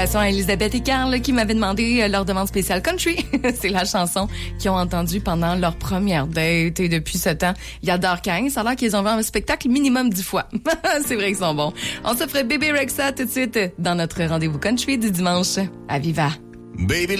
salutations à Elisabeth et Carl qui m'avaient demandé leur demande spéciale country. C'est la chanson qu'ils ont entendue pendant leur première date. Et depuis ce temps, ils adorent 15. Ça a l'air qu'ils ont vu un spectacle minimum 10 fois. C'est vrai qu'ils sont bons. On se ferait Bébé Rexha tout de suite dans notre rendez-vous country du dimanche. À Viva. Baby